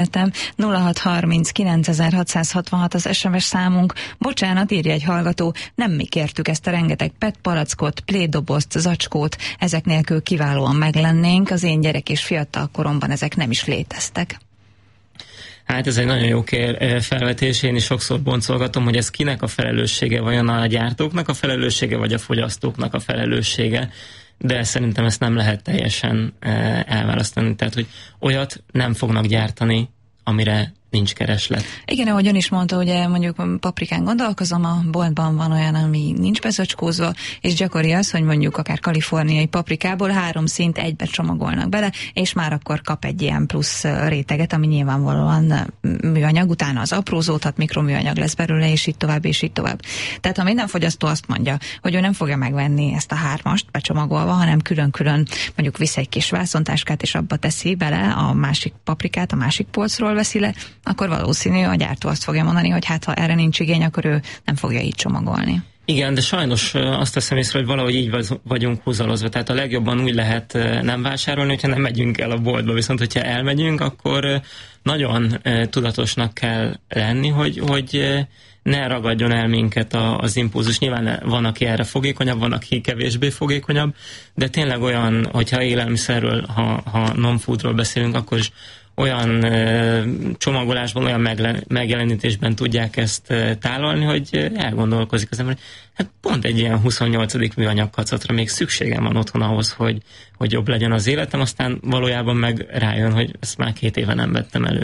0630 9666 az SMS számunk. Bocsánat, írja egy hallgató, nem mi kértük ezt a rengeteg PET palackot, plédobozt, zacskót, ezek nélkül kiválóan meglennénk, az én gyerek és fiatal koromban ezek nem is léteztek. Hát ez egy nagyon jó felvetés, én is sokszor boncolgatom, hogy ez kinek a felelőssége, vajon a gyártóknak a felelőssége, vagy a fogyasztóknak a felelőssége, de szerintem ezt nem lehet teljesen elválasztani, tehát hogy olyat nem fognak gyártani, amire nincs kereslet. Igen, ahogy ön is mondta, ugye mondjuk paprikán gondolkozom, a boltban van olyan, ami nincs bezacskózva, és gyakori az, hogy mondjuk akár kaliforniai paprikából 3 színt egybe csomagolnak bele, és már akkor kap egy ilyen plusz réteget, ami nyilvánvalóan műanyag, utána az aprózódhat, mikroműanyag lesz belőle, és így tovább, és így tovább. Tehát ha minden fogyasztó azt mondja, hogy ő nem fogja megvenni ezt a 3-ast becsomagolva, hanem külön-külön mondjuk visz egy kis vászontáskát, és abba teszi bele a másik paprikát, a másik polcról veszi le, akkor valószínű a gyártó azt fogja mondani, hogy hát ha erre nincs igény, akkor ő nem fogja így csomagolni. Igen, de sajnos azt teszem észre, hogy valahogy így vagyunk húzalozva. Tehát a legjobban úgy lehet nem vásárolni, hogyha nem megyünk el a boltba. Viszont, hogyha elmegyünk, akkor nagyon tudatosnak kell lenni, hogy ne ragadjon el minket az impulzus. Nyilván van, aki erre fogékonyabb, van, aki kevésbé fogékonyabb, de tényleg olyan, hogyha élelmiszerről, ha non-foodról beszélünk, akkor is olyan csomagolásban, olyan megjelenítésben tudják ezt tálalni, hogy elgondolkozik az ember, hát pont egy ilyen 28. műanyag kacatra még szükségem van otthon ahhoz, hogy jobb legyen az életem, aztán valójában meg rájön, hogy ezt már 2 éve nem vettem elő.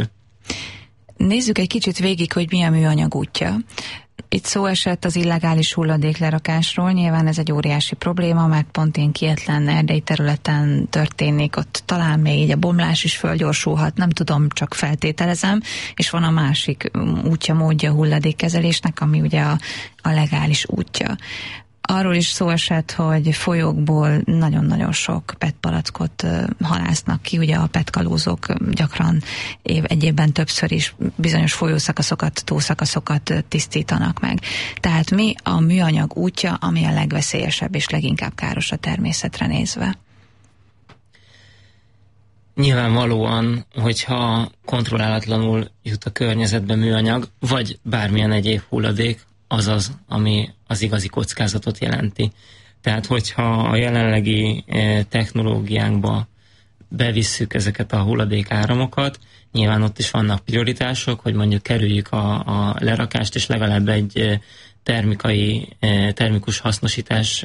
Nézzük egy kicsit végig, hogy mi a műanyag útja. Itt szó esett az illegális hulladéklerakásról, nyilván ez egy óriási probléma, mert pont ilyen kietlen erdei területen történik, ott talán még így a bomlás is fölgyorsulhat, nem tudom, csak feltételezem, és van a másik útja, módja a hulladékkezelésnek, ami ugye a legális útja. Arról is szó esett, hogy folyókból nagyon-nagyon sok PET palackot halásznak ki, ugye a PET kalózok gyakran egy évben többször is bizonyos folyószakaszokat, tószakaszokat tisztítanak meg. Tehát mi a műanyag útja, ami a legveszélyesebb és leginkább káros a természetre nézve? Nyilvánvalóan, hogyha kontrollálatlanul jut a környezetbe műanyag, vagy bármilyen egyéb hulladék, azaz, ami az igazi kockázatot jelenti. Tehát, hogyha a jelenlegi technológiánkba bevisszük ezeket a hulladékáramokat, nyilván ott is vannak prioritások, hogy mondjuk kerüljük a lerakást, és legalább egy termikus hasznosítás,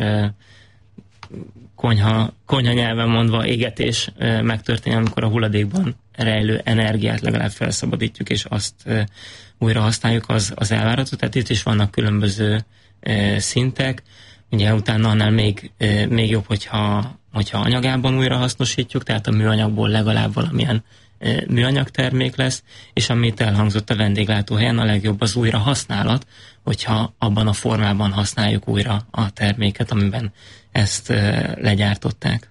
konyha nyelven mondva égetés megtörténik, amikor a hulladékban rejlő energiát legalább felszabadítjuk, és azt újra használjuk, az elvárható. Tehát itt is vannak különböző szintek. Ugye utána annál még jobb, hogyha anyagában újra hasznosítjuk, tehát a műanyagból legalább valamilyen műanyag termék lesz, és amit elhangzott a vendéglátóhelyen, a legjobb az újra használat, hogyha abban a formában használjuk újra a terméket, amiben ezt legyártották.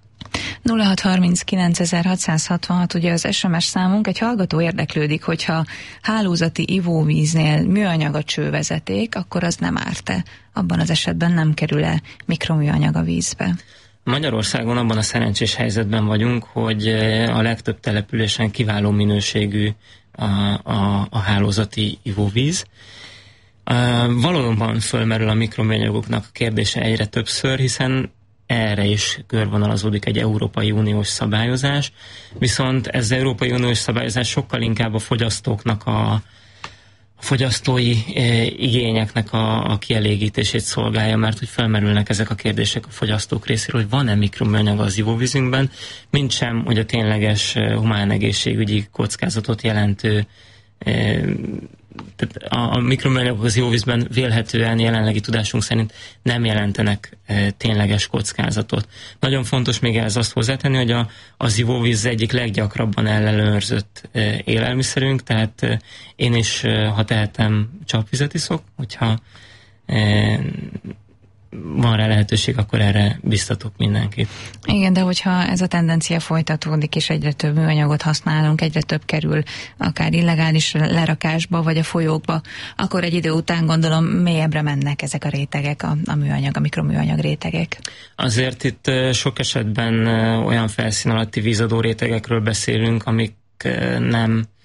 0639 ugye az SMS számunk, egy hallgató érdeklődik, hogyha hálózati ivóvíznél műanyag a csővezeték, akkor az nem árt-e? Abban az esetben nem kerül-e mikroműanyag a vízbe? Magyarországon abban a szerencsés helyzetben vagyunk, hogy a legtöbb településen kiváló minőségű a hálózati ivóvíz. Valóban fölmerül a mikroműanyagoknak a kérdése egyre többször, hiszen erre is körvonalazódik egy Európai Uniós szabályozás, viszont ez az Európai Uniós szabályozás sokkal inkább a fogyasztóknak a fogyasztói igényeknek a kielégítését szolgálja, mert hogy felmerülnek ezek a kérdések a fogyasztók részéről, hogy van-e mikroműanyag az ivóvízünkben, mint sem, hogy a tényleges humán egészségügyi kockázatot jelentő, tehát a mikroműanyagok az ivóvízben vélhetően jelenlegi tudásunk szerint nem jelentenek tényleges kockázatot. Nagyon fontos még ehhez azt hozzátenni, hogy az ivóvíz egyik leggyakrabban ellenőrzött élelmiszerünk, tehát én is, ha tehetem, csapvizet iszok, hogyha van rá lehetőség, akkor erre biztatok mindenkit. Igen, de hogyha ez a tendencia folytatódik, és egyre több műanyagot használunk, egyre több kerül akár illegális lerakásba, vagy a folyókba, akkor egy idő után gondolom mélyebbre mennek ezek a rétegek, a műanyag, a mikroműanyag rétegek. Azért itt sok esetben olyan felszín alatti vízadó rétegekről beszélünk, amik nem